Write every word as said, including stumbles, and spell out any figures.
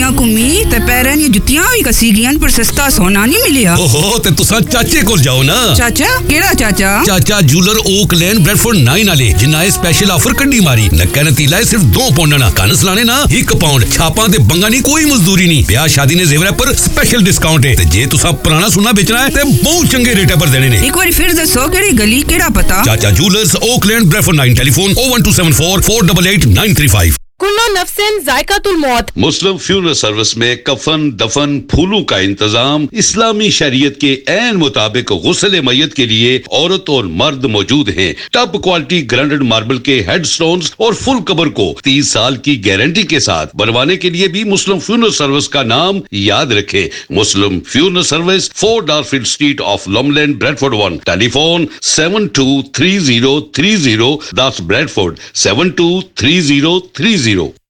गड्डियां घूमी ते पैरें दी जुत्तियां भी कसी गियां पर सस्ता सोना नहीं मिलिया। ओहो ते तुसा चाचे कोल जाओ ना। चाचा केड़ा चाचा? चाचा जूलर ओक लेन ब्रेडफोर्ड नाइन वाले जिन्ना ए स्पेशल ऑफर कड्डी मारी। नक्का नतीला है सिर्फ दो पौंड ना कन सलाने ना एक पाउंड छापा ते बंगा नहीं कोई मजदूरी नहीं। ब्याह शादी ने जेवर पर स्पेशल डिस्काउंट है ते जे तुसा पुराना सोना बेचना है ते बहुत चंगे रेट पर देने ने। एक बार फिर दसो केड़ी गली केड़ा पता? चाचा जूलर्स ओक लेन ब्रेडफोर्ड नाइन टेलीफोन ओ one two seven four four eight eight nine three five. कुल्लो नफ्सिन जायकातुल मौत। मुस्लिम फ्यूनरल सर्विस में कफन दफन फूलों का इंतजाम इस्लामी शरीयत के ऐन मुताबिक गुस्ल मैयत के लिए औरत और मर्द मौजूद हैं। टॉप क्वालिटी ग्राइंडेड मार्बल के हेडस्टोन्स और फुल कबर को तीस साल की गारंटी के साथ बनवाने के लिए भी मुस्लिम फ्यूनरल सर्विस का नाम याद रखें। मुस्लिम funeral service, four डारफील्ड street of लॉमलैंड, Bradford one. Telephone seven to three zero three zero, that's Bradford seven to three zero three zero.